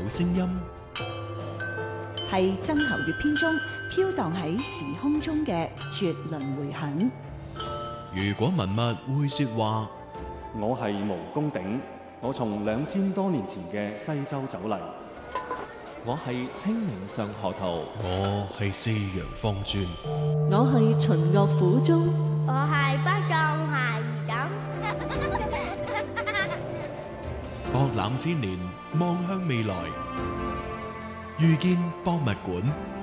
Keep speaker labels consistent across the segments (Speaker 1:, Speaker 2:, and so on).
Speaker 1: 聲音，
Speaker 2: 係曾侯乙編中飄蕩喺時空中嘅絕倫迴響。
Speaker 1: 如果文物會說話，
Speaker 3: 我係毛公鼎，我從2000多年前嘅西周走嚟。
Speaker 4: 我係清明上河圖，
Speaker 1: 我係四陽方尊，
Speaker 5: 我係秦樂府中，
Speaker 6: 我係北宋孩兒枕。
Speaker 1: 博覽千年，望向未來，遇見博物館。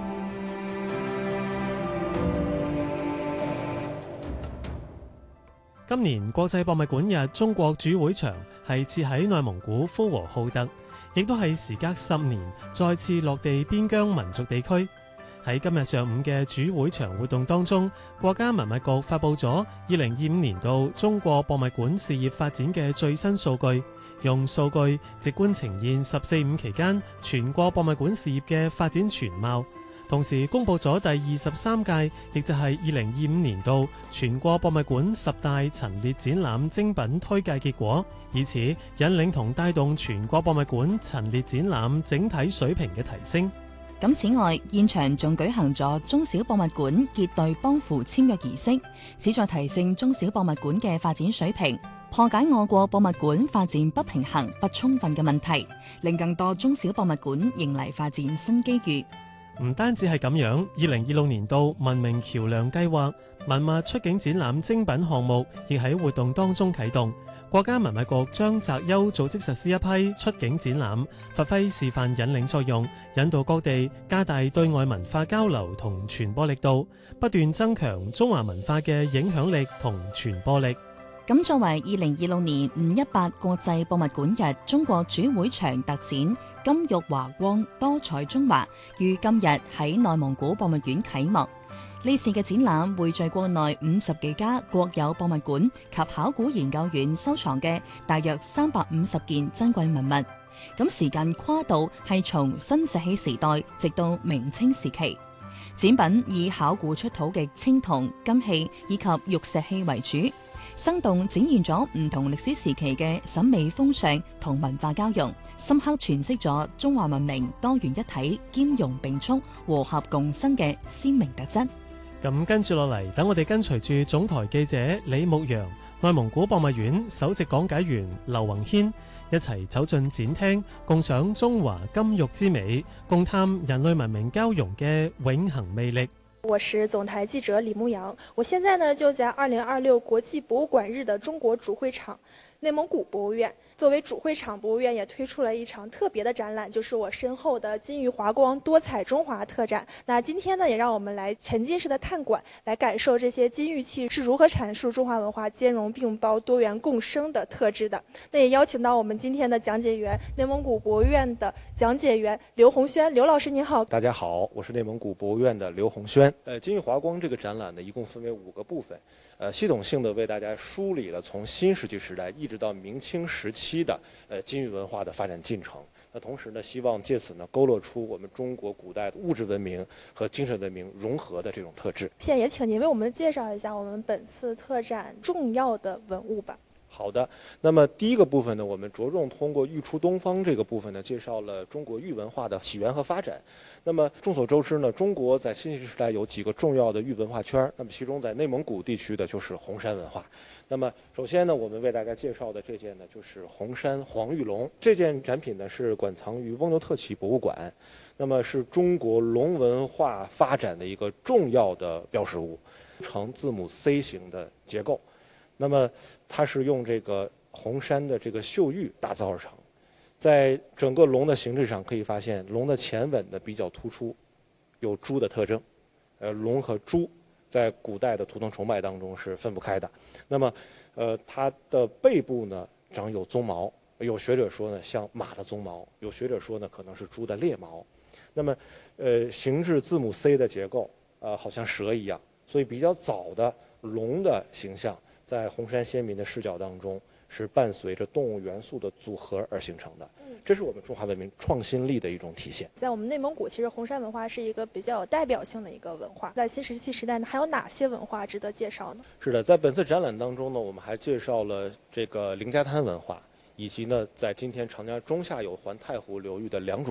Speaker 7: 今年國際博物館日中國主會場係設喺內蒙古呼和浩特，亦都係時隔10年再次落地邊疆民族地區。喺今日上午嘅主會場活動當中，國家文物局發布咗2025年度中國博物館事業發展嘅最新數據，用數據直觀呈現14、15期間全國博物館事業嘅發展全貌。同時公布咗第23屆，亦就係2025年度全國博物館10大陳列展覽精品推介結果，以此引領同帶動全國博物館陳列展覽整體水平嘅提升。
Speaker 8: 咁此外，現場仲舉行咗中小博物館結對幫扶簽約儀式，旨在提升中小博物館嘅發展水平，破解我國博物館發展不平衡不充分嘅問題，令更多中小博物館迎嚟發展新機遇。
Speaker 7: 唔單止係咁樣，2026年度文明橋樑計劃文物出境展覽精品項目亦喺活動當中啟動。國家文物局將擇優組織實施一批出境展覽，發揮示範引領作用，引導各地加大對外文化交流同傳播力度，不斷增強中華文化嘅影響力同傳播力。
Speaker 8: 咁作為2026年518國際博物館日中國主會場特展金玉華光多彩中華於今日喺內蒙古博物院啟幕。呢次嘅展覽匯聚國內50幾家國有博物館及考古研究院收藏嘅大約350件珍貴文物。咁時間跨度係從新石器時代直到明清時期。展品以考古出土嘅青銅、金器以及玉石器為主，生動展現咗唔同歷史時期嘅審美風尚同文化交融，深刻詮釋咗中華文明多元一體、兼容並蓄、和諧共生嘅鮮明特質。
Speaker 7: 咁跟住落嚟，等我哋跟隨住總台記者李牧陽、內蒙古博物院首席講解員劉宏軒一齊走進展廳，共賞中華金玉之美，共探人類文明交融嘅永恆魅力。
Speaker 9: 我是總台記者李牧陽，我現在呢就在2026國際博物館日的中國主會場內蒙古博物院。作為主會場，博物院也推出了一場特別的展覽，就是我身後的金玉華光多彩中華特展。那今天呢，也讓我們來沉浸式的探館，來感受這些金玉器是如何闡述中華文化兼容並包、多元共生的特質的。那也邀請到我們今天的講解員，內蒙古博物院的講解員劉宏軒。劉老師您好。
Speaker 10: 大家好，我是內蒙古博物院的劉宏軒。金玉華光這個展覽呢，一共分為5個部分。系統性的為大家梳理了從新石器時代一直到明清時期的金玉文化的發展進程。那同時呢，希望借此呢勾勒出我們中國古代的物質文明和精神文明融合的這種特質。
Speaker 9: 現在也請您為我們介紹一下我們本次特展重要的文物吧。
Speaker 10: 好的，那麼第一個部分呢，我們着重通過玉出東方這個部分呢，介紹了中國玉文化的起源和發展。那麼眾所周知呢，中國在新石器時代有幾個重要的玉文化圈，那麼其中在內蒙古地區的就是紅山文化。那麼首先呢，我們為大家介紹的這件呢，就是紅山黃玉龍。這件展品呢，是館藏於翁牛特旗博物館，那麼是中國龍文化發展的一個重要的標識物，呈字母 C 型的結構。那麼它是用這個紅山的這個岫玉打造而成，在整個龍的形制上可以發現，龍的前吻呢比較突出，有豬的特徵。龍和豬在古代的圖騰崇拜當中是分不開的。那麼，它的背部呢長有鬃毛，有學者說呢像馬的鬃毛，有學者說呢可能是豬的鬣毛。那麼，形制字母 C 的結構，好像蛇一樣，所以比較早的龍的形象，在紅山先民的視角當中，是伴隨着動物元素的組合而形成的。這是我們中華文明創新力的一種體現。
Speaker 9: 在我們內蒙古，其實紅山文化是一個比較有代表性的一個文化。在新石器時代呢，還有哪些文化值得介紹呢？
Speaker 10: 是的，在本次展覽當中呢，我們還介紹了這個凌家灘文化，以及呢，在今天長江中下游環太湖流域的良渚